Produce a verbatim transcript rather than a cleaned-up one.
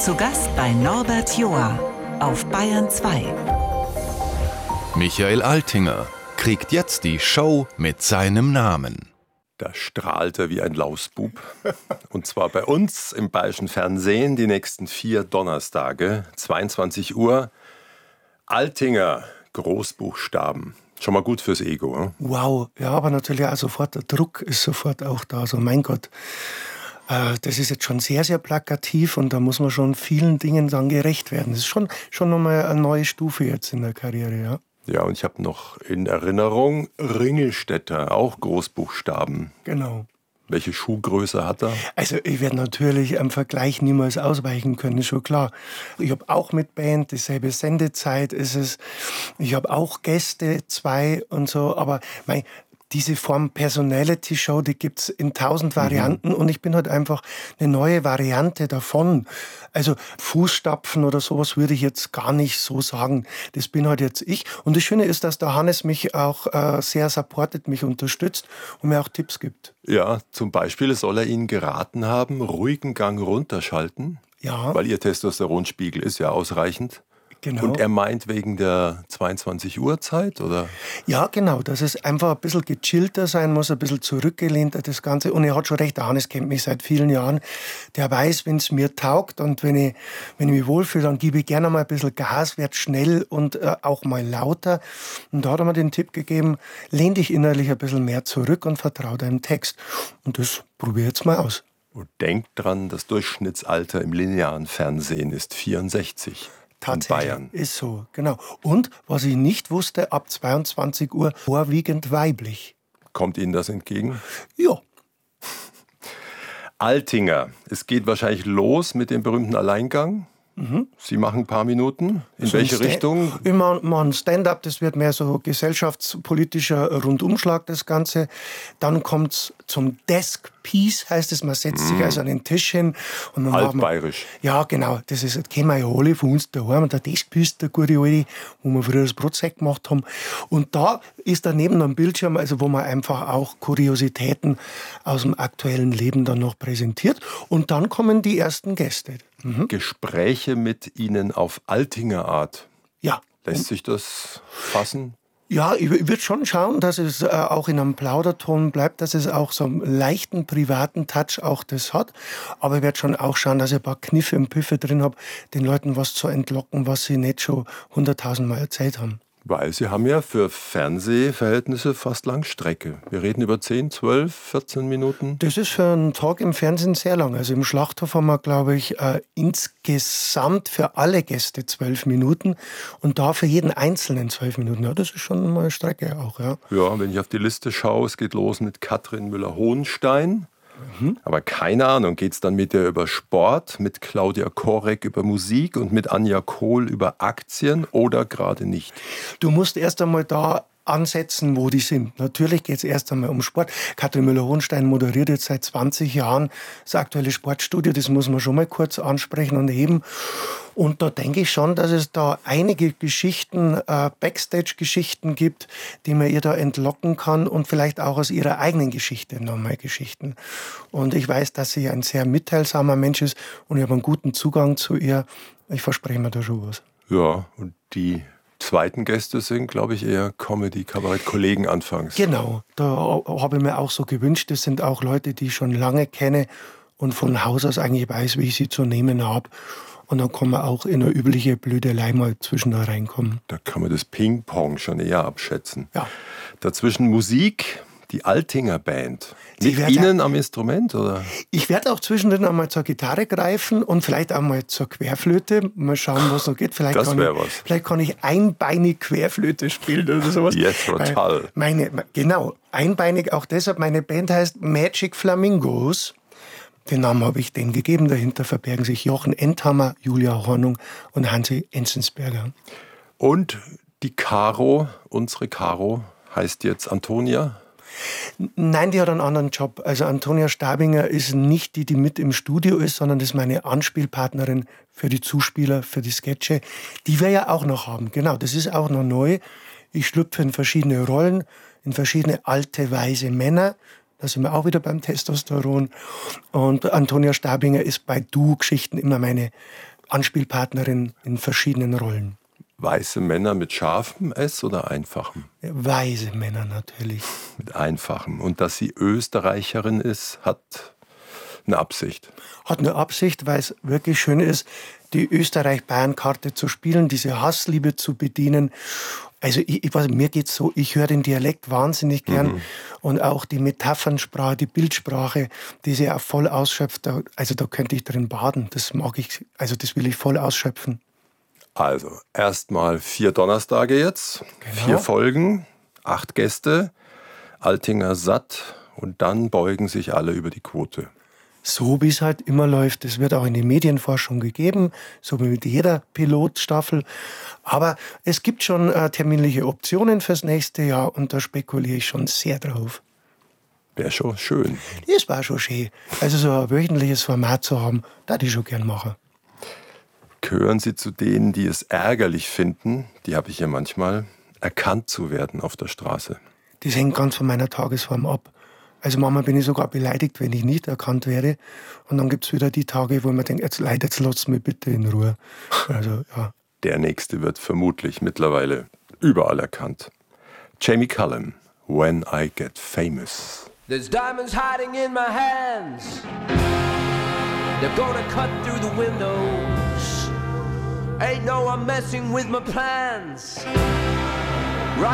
Zu Gast bei Norbert Joa auf Bayern zwei. Michael Altinger kriegt jetzt die Show mit seinem Namen. Da strahlt er wie ein Lausbub. Und zwar bei uns im Bayerischen Fernsehen die nächsten vier Donnerstage, zweiundzwanzig Uhr. Altinger, Großbuchstaben. Schon mal gut fürs Ego. Hm? Wow, ja, aber natürlich auch sofort, der Druck ist sofort auch da. So, mein Gott, äh, das ist jetzt schon sehr, sehr plakativ und da muss man schon vielen Dingen dann gerecht werden. Das ist schon, schon nochmal eine neue Stufe jetzt in der Karriere, ja. Ja, und ich habe noch in Erinnerung Ringelstädter, auch Großbuchstaben. Genau. Welche Schuhgröße hat er? Also ich werde natürlich am Vergleich niemals ausweichen können, ist schon klar. Ich habe auch mit Band, dieselbe Sendezeit ist es. Ich habe auch Gäste, zwei und so. Aber mein, diese Form Personality-Show, die gibt es in tausend Varianten. Mhm. Und ich bin halt einfach eine neue Variante davon. Also Fußstapfen oder sowas würde ich jetzt gar nicht so sagen. Das bin halt jetzt ich. Und das Schöne ist, dass der Hannes mich auch äh, sehr supportet, mich unterstützt und mir auch Tipps gibt. Ja, zum Beispiel soll er Ihnen geraten haben, ruhigen Gang runterschalten. Ja. Weil Ihr Testosteronspiegel ist ja ausreichend. Genau. Und er meint wegen der zweiundzwanzig Uhr Zeit, oder? Ja, genau, dass es einfach ein bisschen gechillter sein muss, ein bisschen zurückgelehnter, das Ganze. Und er hat schon recht, der Hannes kennt mich seit vielen Jahren. Der weiß, wenn es mir taugt und wenn ich, wenn ich mich wohlfühle, dann gebe ich gerne mal ein bisschen Gas, werde schnell und äh, auch mal lauter. Und da hat er mir den Tipp gegeben, lehn dich innerlich ein bisschen mehr zurück und vertraue deinem Text. Und das probiere ich jetzt mal aus. Und denkt dran, das Durchschnittsalter im linearen Fernsehen ist vierundsechzig. Tatsächlich, Bayern. Ist so, genau. Und, was ich nicht wusste, ab zweiundzwanzig Uhr vorwiegend weiblich. Kommt Ihnen das entgegen? Ja. Altinger, es geht wahrscheinlich los mit dem berühmten Alleingang. Mhm. Sie machen ein paar Minuten. In so welche Sta- Richtung? Ich mache ein Stand-up, das wird mehr so gesellschaftspolitischer Rundumschlag, das Ganze. Dann kommt es zum Desk-Piece, heißt es. Man setzt mm. sich also an den Tisch hin. Und dann Altbayerisch. Man, ja, genau. Das ist, das kennen wir ja alle von uns daheim. Und der Desk-Piece, der gute alte, wo wir früher das Brotzeug gemacht haben. Und da ist daneben am Bildschirm, also wo man einfach auch Kuriositäten aus dem aktuellen Leben dann noch präsentiert. Und dann kommen die ersten Gäste. Mhm. Gespräche mit Ihnen auf Altinger Art. Ja. Lässt sich das fassen? Ja, ich würde schon schauen, dass es äh, auch in einem Plauderton bleibt, dass es auch so einen leichten privaten Touch auch das hat. Aber ich werde schon auch schauen, dass ich ein paar Kniffe und Püffe drin habe, den Leuten was zu entlocken, was sie nicht schon hunderttausend Mal erzählt haben. Weil Sie haben ja für Fernsehverhältnisse fast Langstrecke. Wir reden über zehn, zwölf, vierzehn Minuten. Das ist für einen Tag im Fernsehen sehr lang. Also im Schlachthof haben wir, glaube ich, äh, insgesamt für alle Gäste zwölf Minuten und da für jeden Einzelnen zwölf Minuten. Ja, das ist schon mal eine Strecke auch, ja. Ja, wenn ich auf die Liste schaue, es geht los mit Katrin Müller-Hohenstein. Mhm. Aber keine Ahnung, geht es dann mit der über Sport, mit Claudia Korek über Musik und mit Anja Kohl über Aktien oder gerade nicht? Du musst erst einmal da ansetzen, wo die sind. Natürlich geht es erst einmal um Sport. Katrin Müller-Hohenstein moderiert jetzt seit zwanzig Jahren das aktuelle Sportstudio. Das muss man schon mal kurz ansprechen und heben. Und da denke ich schon, dass es da einige Geschichten, äh, Backstage-Geschichten gibt, die man ihr da entlocken kann und vielleicht auch aus ihrer eigenen Geschichte nochmal Geschichten. Und ich weiß, dass sie ein sehr mitteilsamer Mensch ist und ich habe einen guten Zugang zu ihr. Ich verspreche mir da schon was. Ja, und die zweiten Gäste sind, glaube ich, eher Comedy-Kabarett-Kollegen anfangs. Genau, da habe ich mir auch so gewünscht. Das sind auch Leute, die ich schon lange kenne und von Haus aus eigentlich weiß, wie ich sie zu nehmen habe. Und dann kann man auch in eine übliche Blödelei mal zwischen da reinkommen. Da kann man das Ping-Pong schon eher abschätzen. Ja. Dazwischen Musik, die Altinger Band. Mit Ihnen am Instrument, oder? Ich werde auch zwischendrin einmal zur Gitarre greifen und vielleicht auch mal zur Querflöte. Mal schauen, was noch geht. Vielleicht das wäre was. Vielleicht kann ich einbeinig Querflöte spielen oder sowas. Jetzt total. Meine, genau, einbeinig auch deshalb. Meine Band heißt Magic Flamingos. Den Namen habe ich denen gegeben. Dahinter verbergen sich Jochen Enthammer, Julia Hornung und Hansi Enzensberger. Und die Caro, unsere Caro, heißt jetzt Antonia? Nein, die hat einen anderen Job. Also Antonia Stabinger ist nicht die, die mit im Studio ist, sondern das ist meine Anspielpartnerin für die Zuspieler, für die Sketche, die wir ja auch noch haben. Genau, das ist auch noch neu. Ich schlüpfe in verschiedene Rollen, in verschiedene alte, weise Männer. Da sind wir auch wieder beim Testosteron. Und Antonia Stabinger ist bei Du-Geschichten immer meine Anspielpartnerin in verschiedenen Rollen. Weiße Männer mit scharfem S oder einfachem? Weiße Männer natürlich. Mit einfachem. Und dass sie Österreicherin ist, hat eine Absicht. Hat eine Absicht, weil es wirklich schön ist, die Österreich-Bayern-Karte zu spielen, diese Hassliebe zu bedienen. Also ich, ich weiß, mir geht's so, ich höre den Dialekt wahnsinnig gern mhm. und auch die Metaphernsprache, die Bildsprache, die sie auch voll ausschöpft. Da, also da könnte ich drin baden, das mag ich, also das will ich voll ausschöpfen. Also erstmal vier Donnerstage jetzt, genau. Vier Folgen, acht Gäste, Altinger satt und dann beugen sich alle über die Quote. So wie es halt immer läuft. Das wird auch in die Medienforschung gegeben, so wie mit jeder Pilotstaffel. Aber es gibt schon äh, terminliche Optionen fürs nächste Jahr und da spekuliere ich schon sehr drauf. Wäre schon schön. Das war schon schön. Also so ein wöchentliches Format zu haben, das ich schon gern machen. Gehören Sie zu denen, die es ärgerlich finden, die habe ich ja manchmal, erkannt zu werden auf der Straße? Das hängt ganz von meiner Tagesform ab. Also manchmal bin ich sogar beleidigt, wenn ich nicht erkannt werde. Und dann gibt es wieder die Tage, wo man denkt, jetzt Leute, jetzt lasst mich bitte in Ruhe. Also, ja. Der nächste wird vermutlich mittlerweile überall erkannt. Jamie Cullum, When I Get Famous. There's diamonds hiding in my hands. They're gonna cut through the windows. Ain't no one messing with my plans.